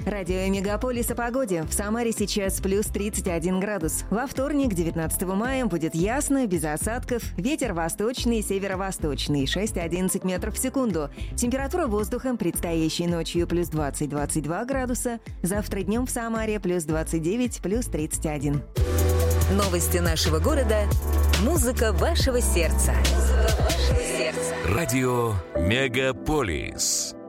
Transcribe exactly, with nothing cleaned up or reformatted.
Радио Мегаполис о погоде. В Самаре сейчас плюс тридцать один градус. Во вторник, девятнадцатого мая, будет ясно, без осадков. Ветер восточный, северо-восточный, шесть-одиннадцать метров в секунду. Температура воздуха предстоящей ночью плюс двадцать - двадцать два градуса. Завтра днем в Самаре плюс двадцать девять, плюс тридцать один. Новости нашего города. Музыка вашего сердца. Музыка вашего сердца. Радио Мегаполис.